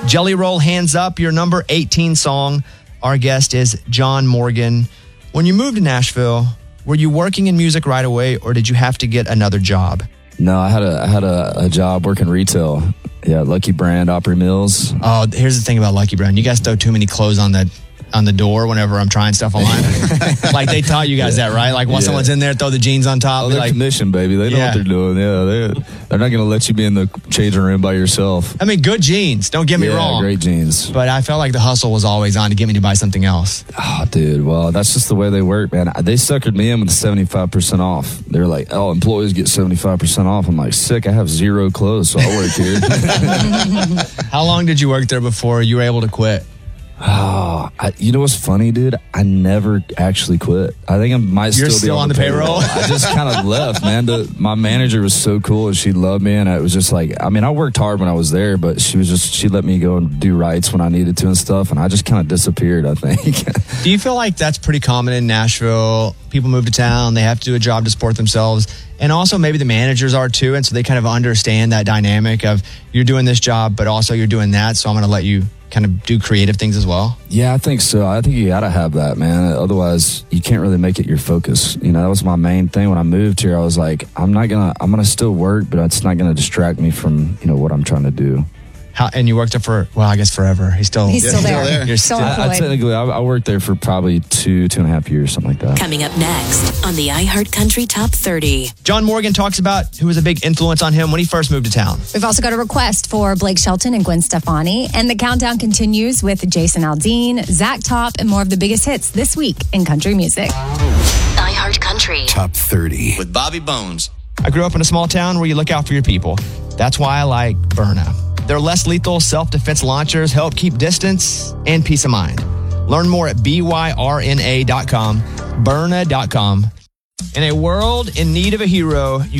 Jelly Roll, Hands Up, your number 18 song. Our guest is John Morgan. When you moved to Nashville, were you working in music right away, or did you have to get another job? No, I had a job working retail. Yeah, Lucky Brand, Opry Mills. Oh, here's the thing about Lucky Brand. You guys throw too many clothes on the door whenever I'm trying stuff online. Like they taught you guys that, right? Like once someone's in there, throw the jeans on top. Oh, they're commission, baby. They know what they're doing. Yeah, they're not going to let you be in the changing room by yourself. I mean, good jeans. Don't get me wrong. Great jeans. But I felt like the hustle was always on to get me to buy something else. Oh, dude. Well, that's just the way they work, man. They suckered me in with 75% off. They're like, oh, employees get 75% off. I'm like, sick. I have zero clothes, so I'll work here. How long did you work there before you were able to quit? Oh, you know what's funny, dude? I never actually quit. I think I might You're still be on the payroll. I just kind of left, man. My manager was so cool and she loved me, and it was just like, I mean, I worked hard when I was there, but she let me go and do rights when I needed to and stuff, and I just kind of disappeared, I think. Do you feel like that's pretty common in Nashville? People move to town, they have to do a job to support themselves, and also maybe the managers are too, and so they kind of understand that dynamic of you're doing this job, but also you're doing that, so I'm going to let you kind of do creative things as well? Yeah, I think so. I think you got to have that, man. Otherwise, you can't really make it your focus. You know, that was my main thing when I moved here. I was like, I'm going to still work, but it's not going to distract me from, what I'm trying to do. And you worked there for, well, I guess forever. He's still there. You're still technically, I worked there for probably 2.5 years, something like that. Coming up next on the iHeartCountry Top 30. John Morgan talks about who was a big influence on him when he first moved to town. We've also got a request for Blake Shelton and Gwen Stefani. And the countdown continues with Jason Aldean, Zach Top, and more of the biggest hits this week in country music. iHeartCountry Top 30 with Bobby Bones. I grew up in a small town where you look out for your people. That's why I like Byrna. Their less lethal self-defense launchers help keep distance and peace of mind. Learn more at byrna.com, Byrna.com. In a world in need of a hero,